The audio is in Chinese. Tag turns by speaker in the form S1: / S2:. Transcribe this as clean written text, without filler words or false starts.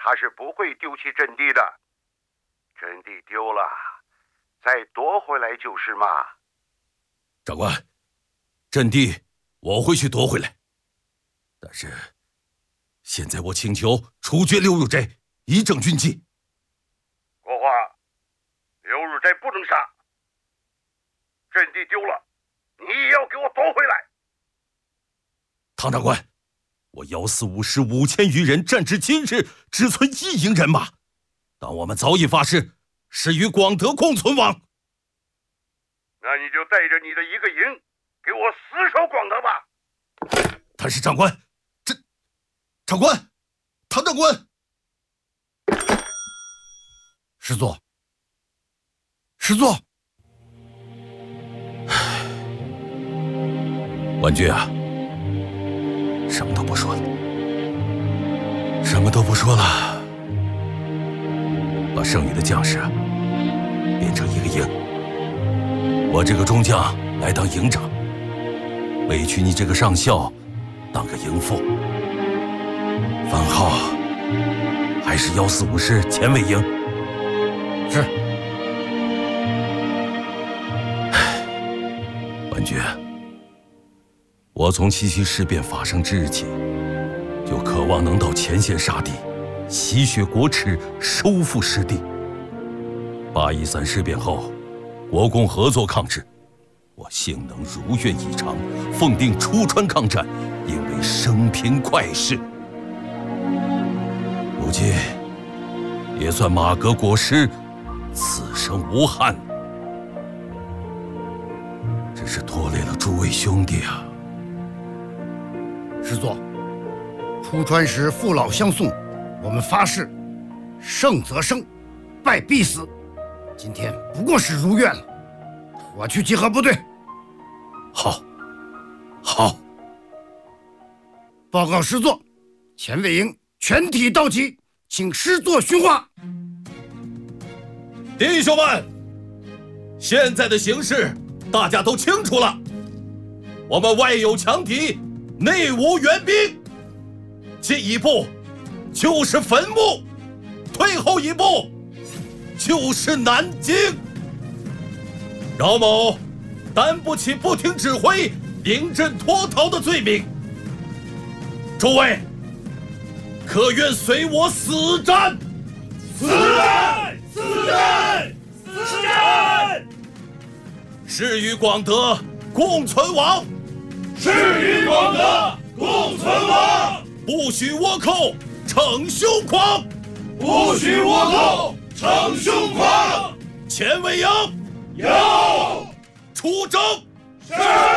S1: 他是不会丢弃阵地的。阵地丢了，再夺回来就是嘛。
S2: 长官，阵地我会去夺回来，但是现在我请求处决刘汝斋，以正军纪。
S1: 国华，刘汝斋不能杀，阵地丢了，你也要给我夺回来。
S2: 唐长官，我145师5000余人战至今日，只存1营人马，但我们早已发誓，誓与广德共存亡。
S1: 那你就带着你的1个营，给我死守广德吧。
S2: 但是长官，长官，唐长官，
S3: 师座，师座，
S2: 婉君啊，什么都不说了，什么都不说了，把剩余的将士编成1个营。我这个中将来当营长，委屈你这个上校当个营副，番号还是145师前卫营。
S3: 是。
S2: 婉君，我从七七事变发生之日起，就渴望能到前线杀敌，洗雪国耻，收复失地。813事变后，国共合作抗日，我幸能如愿以偿，奉定出川抗战，因为生平快事。如今也算马革裹尸，此生无憾。只是拖累了诸位兄弟啊。
S3: 师座，出川时父老相送，我们发誓，胜则生，败必死。今天不过是如愿了，我去集合部队。
S2: 好，好。
S3: 报告师座，前卫营全体到齐，请师座训话。
S2: 弟兄们，现在的形势大家都清楚了，我们外有强敌，内无援兵，进一步就是坟墓，退后一步就是南京。饶某担不起不听指挥、临阵脱逃的罪名，诸位可愿随我死战？
S4: 死战！死战！死战！
S2: 誓与广德共存亡，
S4: 誓与广德共存亡，
S2: 不许倭寇逞凶狂，
S4: 不许倭寇逞凶狂。
S2: 前卫营
S4: 有，
S2: 出征。
S4: 是。